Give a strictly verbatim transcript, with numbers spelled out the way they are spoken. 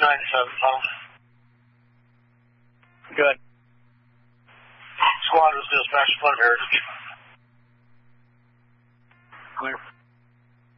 ninety-seven, Tom. Good. Squad was dispatched, Flood Heritage.